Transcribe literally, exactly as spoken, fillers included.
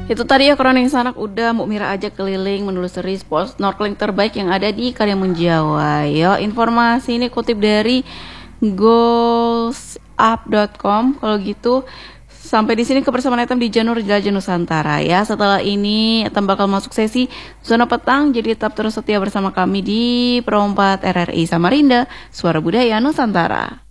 Itu tadi ya Kroning Sanak udah Mbok Mira ajak keliling menelusuri spot snorkeling terbaik yang ada di Karimun Jawa. Yo, informasi ini kutip dari goals up dot com. Kalau gitu sampai di sini kebersamaan Etam di Janur Jelajah Nusantara ya. Setelah ini Etam bakal masuk sesi zona petang, jadi tetap terus setia bersama kami di Perompat R R I Samarinda, Suara Budaya Nusantara.